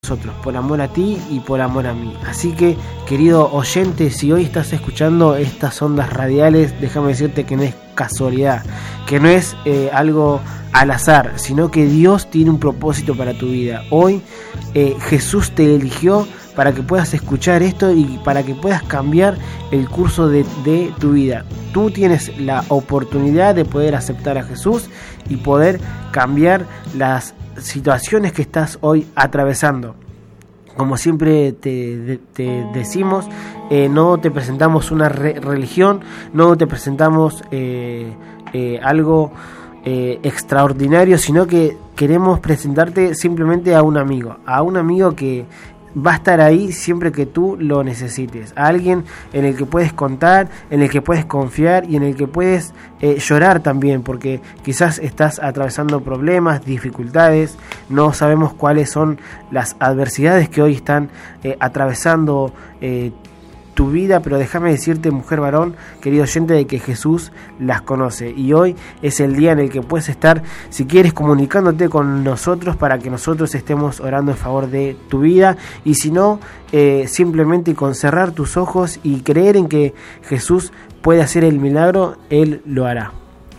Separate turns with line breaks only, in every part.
nosotros, por amor a ti y por amor a mí. Así que, querido oyente, si hoy estás escuchando estas ondas radiales, déjame decirte que no es casualidad, que no es algo al azar, sino que Dios tiene un propósito para tu vida. Hoy Jesús te eligió para que puedas escuchar esto y para que puedas cambiar el curso de tu vida. Tú tienes la oportunidad de poder aceptar a Jesús y poder cambiar las situaciones que estás hoy atravesando. Como siempre te decimos, no te presentamos una religión, no te presentamos algo extraordinario, sino que queremos presentarte simplemente a un amigo que va a estar ahí siempre que tú lo necesites, a alguien en el que puedes contar, en el que puedes confiar y en el que puedes llorar también, porque quizás estás atravesando problemas, dificultades, no sabemos cuáles son las adversidades que hoy están atravesando tu vida, pero déjame decirte, mujer, varón, querido oyente, de que Jesús las conoce, y hoy es el día en el que puedes estar, si quieres, comunicándote con nosotros para que nosotros estemos orando en favor de tu vida, y si no, simplemente con cerrar tus ojos y creer en que Jesús puede hacer el milagro, Él lo hará.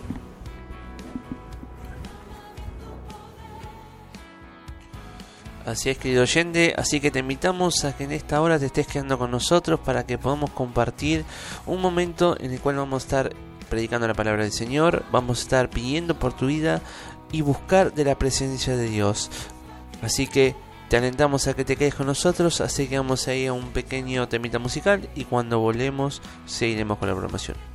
Así es, querido oyente, así que te invitamos a que en esta hora te estés quedando con nosotros para que podamos compartir un momento en el cual vamos a estar predicando la palabra del Señor, vamos a estar pidiendo por tu vida y buscar de la presencia de Dios. Así que te alentamos a que te quedes con nosotros, así que vamos a ir a un pequeño temita musical y cuando volvemos seguiremos con la programación.